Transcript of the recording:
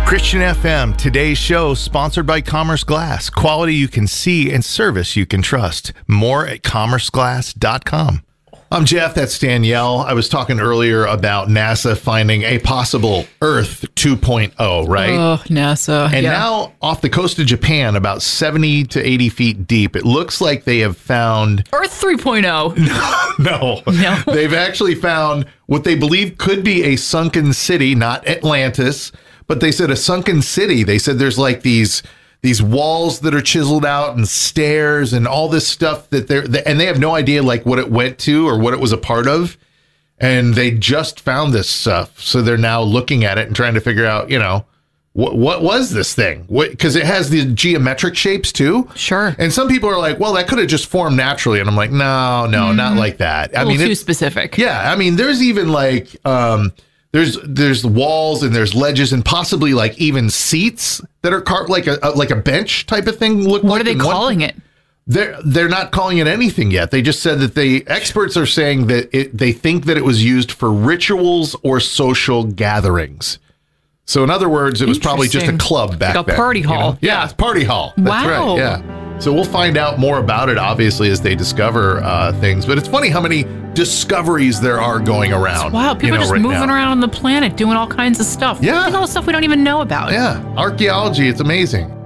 Christian FM, today's show sponsored by Commerce Glass. Quality you can see and service you can trust. More at commerceglass.com. I'm Jeff, that's Danielle. I was talking earlier about NASA finding a possible Earth 2.0, right? Oh, NASA. And now off the coast of Japan, about 70 to 80 feet deep, it looks like they have found... Earth 3.0. No. They've actually found what they believe could be a sunken city, not Atlantis, but they said a sunken city. They said there's like these walls that are chiseled out and stairs and all this stuff and they have no idea like what it went to or what it was a part of. And they just found this stuff. So they're now looking at it and trying to figure out, what was this thing? Because it has the geometric shapes too. Sure. And some people are like, well, that could have just formed naturally. And I'm like, no, not like that. A little too specific. Yeah. I mean, there's even like, there's walls and there's ledges and possibly like even seats that are carved like a bench type of thing. What are they calling it? They're not calling it anything yet. They just said that experts are saying that they think that it was used for rituals or social gatherings. So in other words, it was probably just a club back then. Like a party hall. Yeah, it's party hall. That's wow. right. Yeah. So we'll find out more about it, obviously, as they discover things. But it's funny how many discoveries there are going around. Wow, people are just moving around on the planet, doing all kinds of stuff. Yeah. All the stuff we don't even know about. Yeah, archaeology, it's amazing.